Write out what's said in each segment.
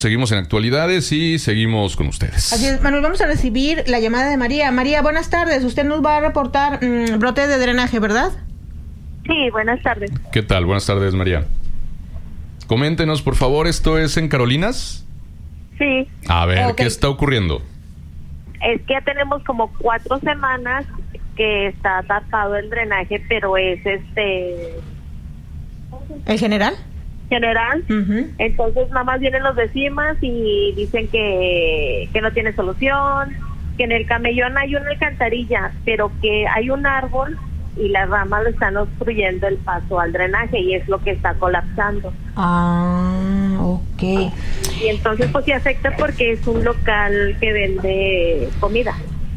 Seguimos en actualidades y seguimos con ustedes. Así es, Manuel, vamos a recibir la llamada de María. María, buenas tardes. Usted nos va a reportar brotes de drenaje, ¿verdad? Sí, buenas tardes. ¿Qué tal? Buenas tardes, María. Coméntenos, por favor, ¿esto es en Carolinas? Sí. A ver, ¿qué está ocurriendo? Es que ya tenemos como 4 semanas que está tapado el drenaje, pero es ¿El general? general. Entonces nada más vienen los vecinos y dicen que no tiene solución, que en el camellón hay una alcantarilla, pero que hay un árbol y las ramas le están obstruyendo el paso al drenaje y es lo que está colapsando. Ah, ok. Y entonces pues sí afecta porque es un local que vende comida.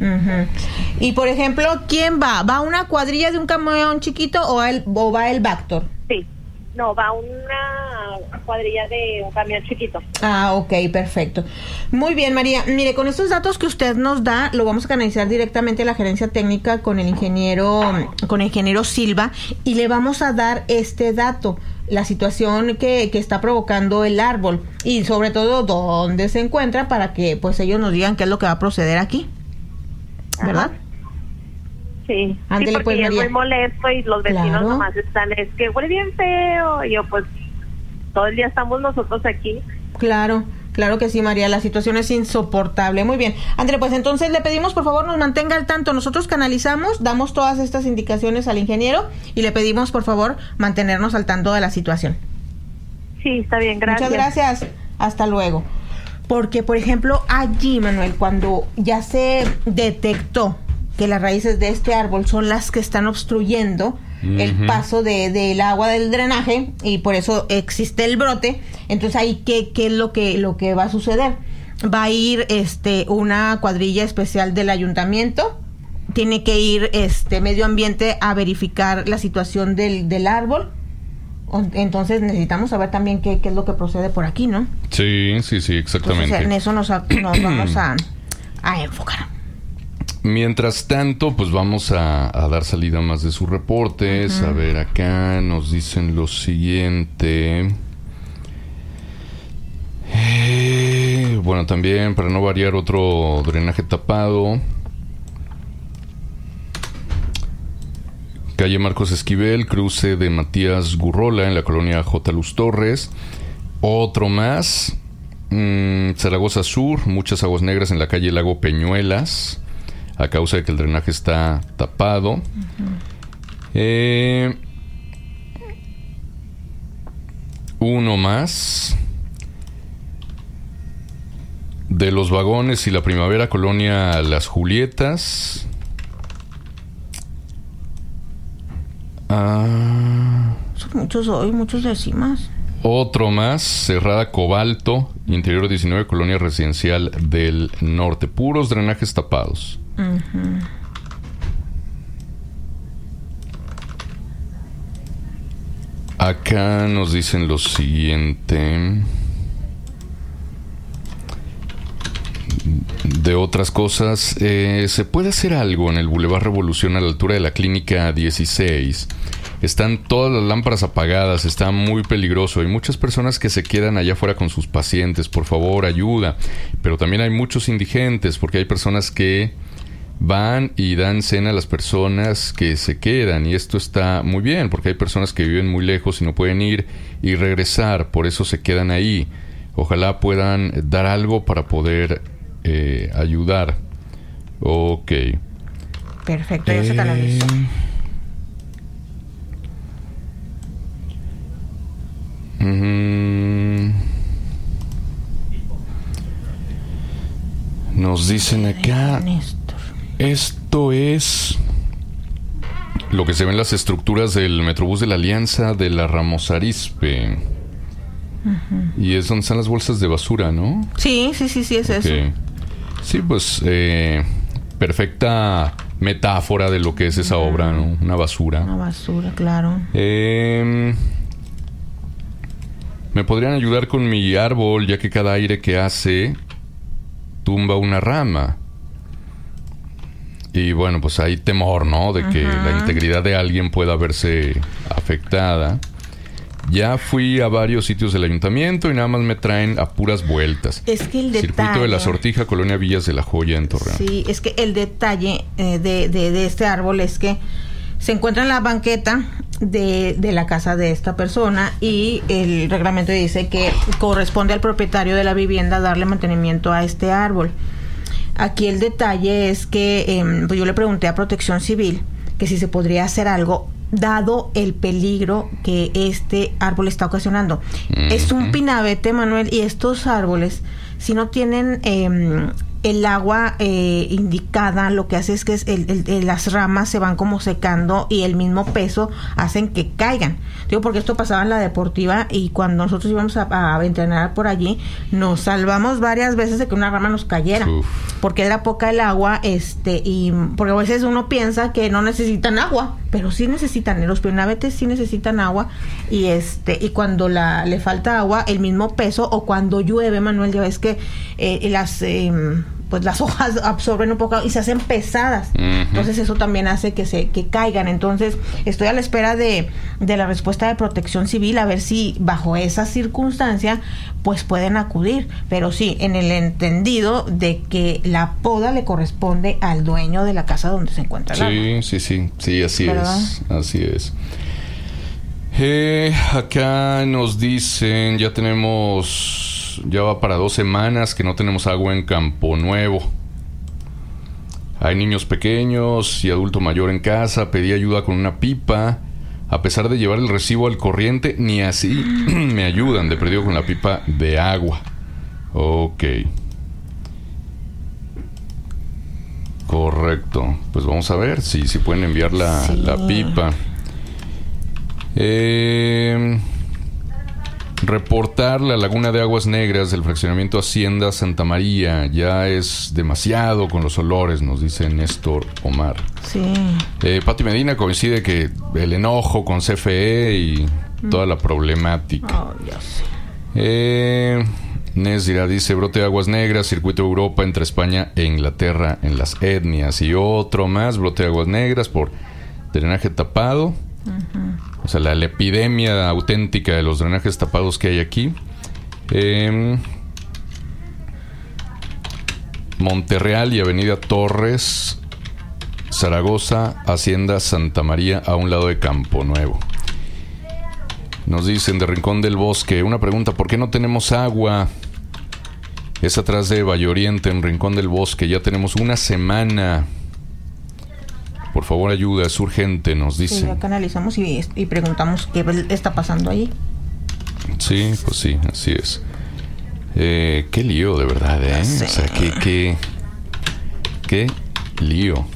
Y por ejemplo, ¿quién va? ¿Va una cuadrilla de un camión chiquito o va el Vactor? Sí. No, va una cuadrilla de un camión chiquito. Ah, ok, perfecto. Muy bien, María. Mire, con estos datos que usted nos da, lo vamos a canalizar directamente a la gerencia técnica con el ingeniero Silva, y le vamos a dar este dato, la situación que está provocando el árbol y sobre todo dónde se encuentra, para que pues ellos nos digan qué es lo que va a proceder aquí. ¿Verdad? Ajá. Sí, Ándele, porque pues, es María. muy molesto y los vecinos Claro. nomás están, es que huele bien feo. Y yo pues todo el día estamos nosotros aquí. Claro que sí, María, la situación es insoportable. Muy bien, André, pues entonces le pedimos por favor nos mantenga al tanto. Nosotros canalizamos, damos todas estas indicaciones al ingeniero y le pedimos por favor mantenernos al tanto de la situación. Sí, está bien, gracias. Muchas gracias, hasta luego. Porque, por ejemplo, allí, Manuel, cuando ya se detectó que las raíces de este árbol son las que están obstruyendo el paso del agua del drenaje y por eso existe el brote, entonces ahí ¿qué es lo que va a suceder? Va a ir una cuadrilla especial del ayuntamiento, tiene que ir medio ambiente a verificar la situación del árbol. Entonces necesitamos saber también qué es lo que procede por aquí, ¿no? Sí, exactamente. Entonces, en eso nos vamos a enfocar. Mientras tanto, pues vamos a dar salida más de sus reportes. A ver, acá nos dicen lo siguiente. Bueno, también para no variar, otro drenaje tapado. Calle Marcos Esquivel, cruce de Matías Gurrola en la colonia J. Luz Torres. Otro más. Zaragoza Sur, muchas aguas negras en la calle Lago Peñuelas, a causa de que el drenaje está tapado. Uno más. De los vagones y la primavera, colonia Las Julietas. Son muchos decimas. Otro más, Cerrada Cobalto, interior 19, colonia residencial del norte. Puros drenajes tapados. Acá nos dicen lo siguiente. De otras cosas, ¿se puede hacer algo en el Boulevard Revolución a la altura de la Clínica 16? Están todas las lámparas apagadas, está muy peligroso. Hay muchas personas que se quedan allá afuera con sus pacientes. Por favor, ayuda. Pero también hay muchos indigentes, porque hay personas que van y dan cena a las personas que se quedan. Y esto está muy bien, porque hay personas que viven muy lejos y no pueden ir y regresar. Por eso se quedan ahí. Ojalá puedan dar algo para poder ayudar. Ok. Perfecto, ya se canalizó. Nos dicen acá, esto es lo que se ve en las estructuras del Metrobús de la Alianza de la Ramos Arizpe. Y es donde están las bolsas de basura, ¿no? Sí, es eso. Sí, pues perfecta metáfora de lo que es esa obra, ¿no? Una basura, claro. ¿Me podrían ayudar con mi árbol, ya que cada aire que hace tumba una rama? Y bueno, pues hay temor, ¿no? De que la integridad de alguien pueda verse afectada. Ya fui a varios sitios del ayuntamiento y nada más me traen a puras vueltas. Es que el detalle... Circuito de la Sortija, Colonia Villas de la Joya en Torreón. Sí, es que el detalle de este árbol es que se encuentra en la banqueta de la casa de esta persona y el reglamento dice que corresponde al propietario de la vivienda darle mantenimiento a este árbol. Aquí el detalle es que pues yo le pregunté a Protección Civil que si se podría hacer algo dado el peligro que este árbol está ocasionando. Es un pinabete, Manuel, y estos árboles, si no tienen el agua indicada, lo que hace es que las ramas se van como secando y el mismo peso hacen que caigan. Digo, porque esto pasaba en la deportiva y cuando nosotros íbamos a entrenar por allí, nos salvamos varias veces de que una rama nos cayera. Uf. Porque era poca el agua, y porque a veces uno piensa que no necesitan agua, pero sí necesitan, los pinabetes sí necesitan agua y cuando le falta agua, el mismo peso, o cuando llueve, Manuel, ya ves que las hojas absorben un poco y se hacen pesadas. Entonces eso también hace que caigan. Entonces estoy a la espera de la respuesta de Protección Civil, a ver si bajo esa circunstancia pues pueden acudir, pero sí, en el entendido de que la poda le corresponde al dueño de la casa donde se encuentra el árbol. Sí, así ¿verdad? Así es. Acá nos dicen, ya va para 2 semanas que no tenemos agua en Campo Nuevo. Hay niños pequeños y adulto mayor en casa. Pedí ayuda con una pipa. A pesar de llevar el recibo al corriente, ni así me ayudan. De perdido con la pipa de agua. Ok. Correcto. Pues vamos a ver si pueden enviar la pipa. Reportar la laguna de aguas negras del fraccionamiento Hacienda Santa María. Ya es demasiado con los olores, nos dice Néstor Omar. Sí. Pati Medina coincide que el enojo con CFE y toda la problemática. Oh, Dios. Nes dirá, dice, brote de aguas negras, circuito Europa entre España e Inglaterra en las etnias. Y otro más, brote de aguas negras por drenaje tapado. O sea, la epidemia auténtica de los drenajes tapados que hay aquí. Monterreal y Avenida Torres, Zaragoza, Hacienda Santa María, a un lado de Campo Nuevo. Nos dicen de Rincón del Bosque, una pregunta, ¿por qué no tenemos agua? Es atrás de Valle Oriente, en Rincón del Bosque, ya tenemos 1 semana. Por favor, ayuda, es urgente, nos dicen. Sí, acá analizamos y preguntamos qué está pasando allí. Sí, pues sí, así es. Qué lío, de verdad, ¿eh? Sí. O sea, qué lío.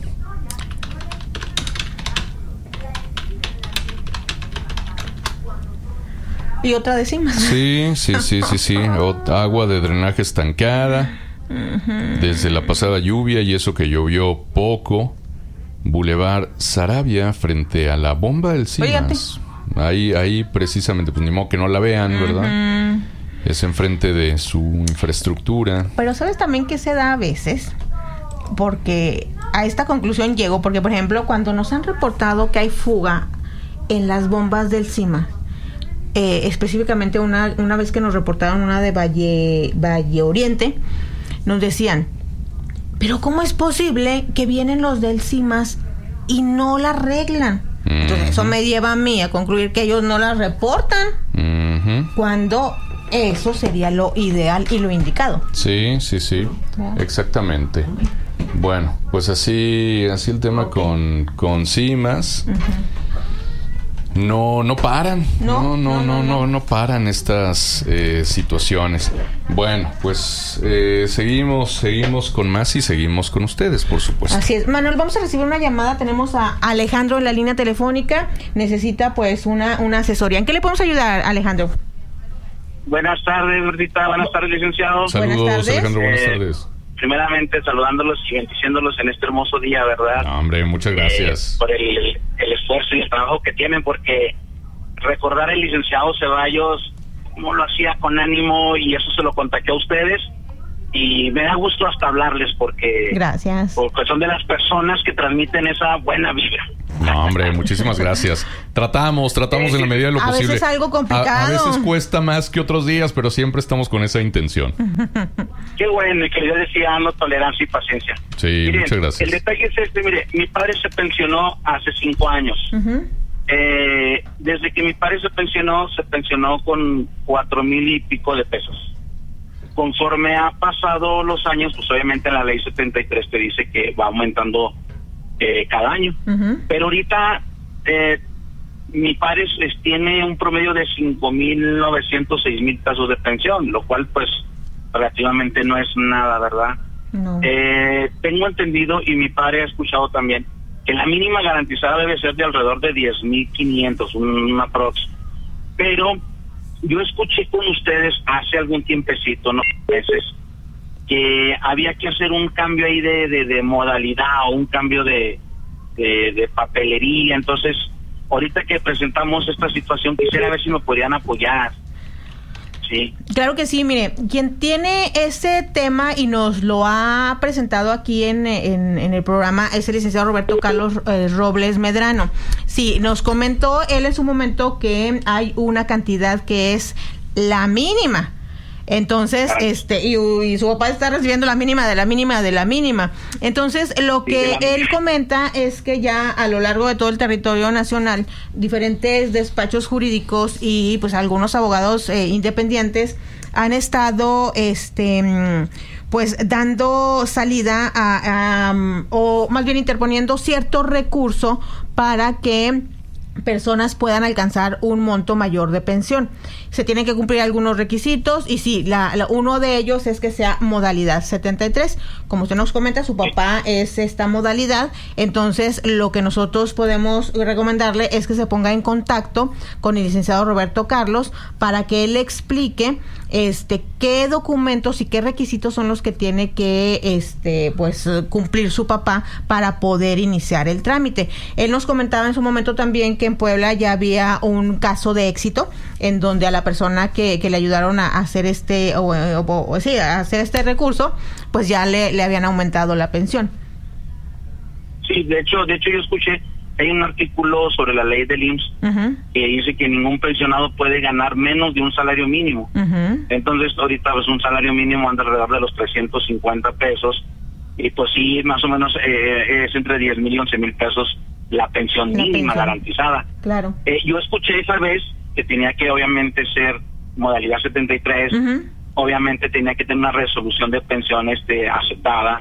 Y otra decimos. Sí. Agua de drenaje estancada. Desde la pasada lluvia y eso que llovió poco. Boulevard Sarabia, frente a la bomba del CIMAS. Ahí precisamente, pues ni modo que no la vean, ¿verdad? Es enfrente de su infraestructura. Pero ¿sabes también qué se da a veces? Porque a esta conclusión llego, porque por ejemplo, cuando nos han reportado que hay fuga en las bombas del CIMAS, específicamente una vez que nos reportaron una de Valle Oriente, nos decían, pero ¿cómo es posible que vienen los del CIMAS y no la arreglan? Entonces eso me lleva a mí a concluir que ellos no la reportan, cuando eso sería lo ideal y lo indicado. Sí, exactamente. Bueno, pues así el tema con CIMAS. No paran. No paran estas situaciones. Bueno, pues seguimos con más y seguimos con ustedes, por supuesto. Así es. Manuel, vamos a recibir una llamada. Tenemos a Alejandro en la línea telefónica. Necesita pues una asesoría. ¿En qué le podemos ayudar, Alejandro? Buenas tardes, Bertita. Buenas tardes, licenciado. Saludos, buenas tardes. Alejandro. Buenas tardes. Primeramente, saludándolos y bendiciéndolos en este hermoso día, ¿verdad? No, hombre, muchas gracias. Por el esfuerzo y el trabajo que tienen, porque recordar al licenciado Ceballos, cómo lo hacía con ánimo, y eso se lo contagió a ustedes. y me da gusto hasta hablarles porque... Gracias. Porque son de las personas que transmiten esa buena vibra. No, hombre, muchísimas gracias. Tratamos en la medida de lo posible. A veces algo complicado. A veces cuesta más que otros días, pero siempre estamos con esa intención. Qué bueno, que yo decía, tolerancia y paciencia. Sí, miren, muchas gracias. El detalle es mire, mi padre se pensionó hace 5 años. Desde que mi padre se pensionó con 4,000 y pico de pesos. Conforme ha pasado los años, pues obviamente la ley 73 te dice que va aumentando cada año. Pero ahorita mi padre tiene un promedio de 5,900, 6,000 pesos de pensión, lo cual pues relativamente no es nada, ¿verdad? No. Tengo entendido, y mi padre ha escuchado también, que la mínima garantizada debe ser de alrededor de 10,500, un aprox. Pero yo escuché con ustedes hace algún tiempecito, ¿no? Meses, que había que hacer un cambio ahí de modalidad o un cambio de papelería. Entonces, ahorita que presentamos esta situación, quisiera ver si me podrían apoyar. Sí. Claro que sí, mire, quien tiene ese tema y nos lo ha presentado aquí en el programa es el licenciado Roberto Carlos Robles Medrano. Sí, nos comentó él en su momento que hay una cantidad que es la mínima. Entonces, y su papá está recibiendo la mínima de la mínima de la mínima. Entonces, lo que él comenta es que ya a lo largo de todo el territorio nacional, diferentes despachos jurídicos y pues algunos abogados independientes han estado pues dando salida o más bien interponiendo cierto recurso para que personas puedan alcanzar un monto mayor de pensión. Se tienen que cumplir algunos requisitos y sí, uno de ellos es que sea modalidad 73. Como usted nos comenta, su papá es esta modalidad, entonces lo que nosotros podemos recomendarle es que se ponga en contacto con el licenciado Roberto Carlos para que él le explique qué documentos y qué requisitos son los que tiene que pues cumplir su papá para poder iniciar el trámite. Él nos comentaba en su momento también que en Puebla ya había un caso de éxito en donde a la persona que le ayudaron a hacer a hacer este recurso, pues ya le habían aumentado la pensión. Sí, de hecho yo escuché, hay un artículo sobre la ley del IMSS que dice que ningún pensionado puede ganar menos de un salario mínimo. Entonces ahorita pues un salario mínimo anda alrededor de los 350 pesos y pues sí, más o menos es entre 10,000 y 11,000 pesos la pensión mínima garantizada. Claro. Yo escuché esa vez que tenía que obviamente ser modalidad 73, obviamente tenía que tener una resolución de pensión aceptada,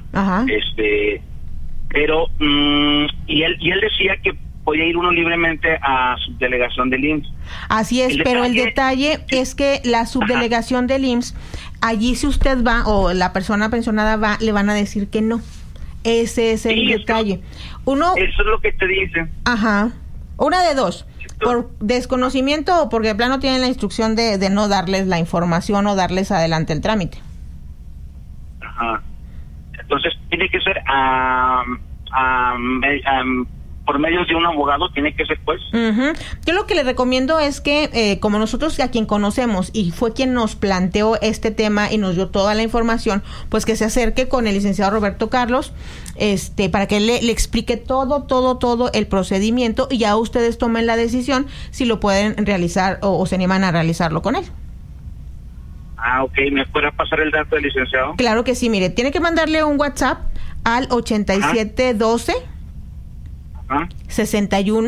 pero y él decía que podía ir uno libremente a subdelegación del IMSS. Así es, pero el detalle es que la subdelegación del IMSS, allí si usted va o la persona pensionada va, le van a decir que no. Ese es el detalle. Eso es lo que te dicen. Una de dos. Por desconocimiento o porque de plano tienen la instrucción de no darles la información o darles adelante el trámite. Entonces tiene que ser por medio de un abogado, tiene que ser pues. Yo lo que le recomiendo es que como nosotros a quien conocemos y fue quien nos planteó este tema y nos dio toda la información, pues que se acerque con el licenciado Roberto Carlos para que le explique todo el procedimiento y ya ustedes tomen la decisión si lo pueden realizar o se animan a realizarlo con él. Ok, ¿me puede pasar el dato del licenciado? Claro que sí, mire, tiene que mandarle un WhatsApp al 8712 61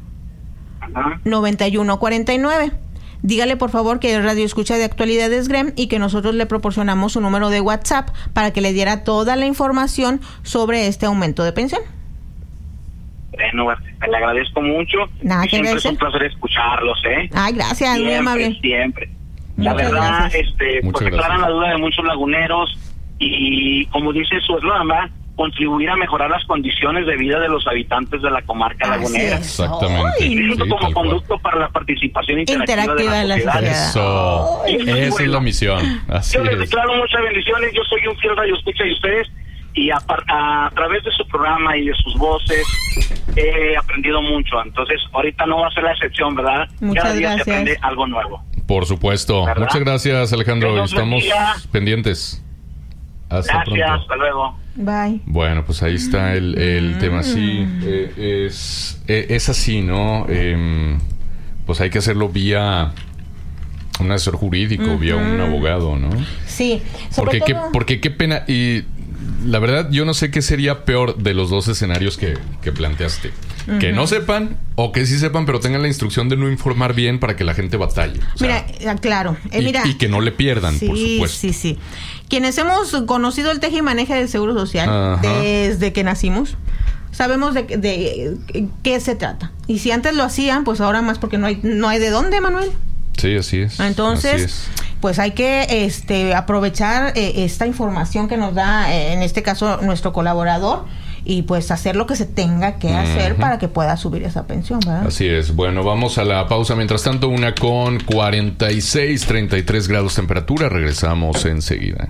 91 49. Dígale por favor que es Radio Escucha de Actualidades GREM y que nosotros le proporcionamos su número de WhatsApp para que le diera toda la información sobre este aumento de pensión. Bueno, le agradezco mucho. Nada, que siempre es un placer escucharlos, Ay, gracias, siempre, muy amable. Siempre. La verdad, porque aclaran la duda de muchos laguneros y como dice su eslogan, contribuir a mejorar las condiciones de vida de los habitantes de la comarca lagunera. Exactamente. Como conducto para la participación interactiva de la sociedad. Eso. Esa es la misión. Yo les declaro muchas bendiciones. Yo soy un fiel radio escucha de ustedes y a través de su programa y de sus voces he aprendido mucho. Entonces, ahorita no va a ser la excepción, ¿verdad? Cada día se aprende algo nuevo. Por supuesto. ¿Verdad? Muchas gracias, Alejandro. Estamos pendientes. Hasta Gracias, pronto. hasta luego. Bye. Bueno, pues ahí está el tema. Sí, es así, ¿no? Pues hay que hacerlo vía un asesor jurídico, vía un abogado, ¿no? Sí, sobre todo... Porque qué pena. Y la verdad, yo no sé qué sería peor de los dos escenarios que planteaste. Que no sepan o que sí sepan, pero tengan la instrucción de no informar bien para que la gente batalle. O sea, mira, claro. y que no le pierdan, por supuesto. Sí. Quienes hemos conocido el teje y maneje del Seguro Social desde que nacimos, sabemos de qué se trata. Y si antes lo hacían, pues ahora más, porque no hay de dónde, Manuel. Sí, así es. Entonces, así es. Pues hay que aprovechar esta información que nos da, en este caso, nuestro colaborador, y pues hacer lo que se tenga que hacer para que pueda subir esa pensión, ¿verdad? Así es. Bueno, vamos a la pausa. Mientras tanto, 1:46, 33 grados temperatura. Regresamos enseguida.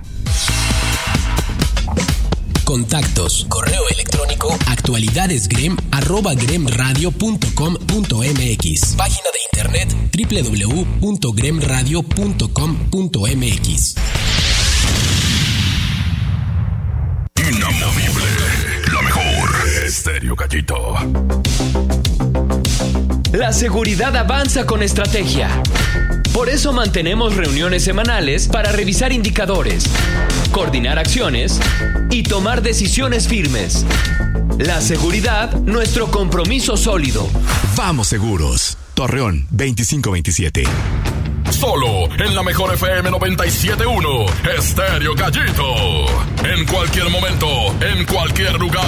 Contactos, correo electrónico, actualidadesgrem@gremradio.com.mx. Página de internet www.gremradio.com.mx. Inamovible, la mejor. Estéreo Gallito. La seguridad avanza con estrategia. Por eso mantenemos reuniones semanales para revisar indicadores, coordinar acciones y tomar decisiones firmes. La seguridad, nuestro compromiso sólido. Vamos seguros. Torreón 2527. Solo en la mejor FM 97.1. Estéreo Gallito. En cualquier momento, en cualquier lugar.